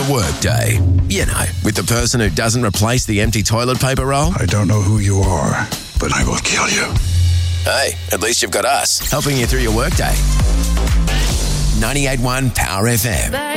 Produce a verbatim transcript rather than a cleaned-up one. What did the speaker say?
workday. You know, with the person who doesn't replace the empty toilet paper roll. I don't know who you are, but I will kill you. Hey, at least you've got us helping you through your workday. ninety-eight point one Power F M.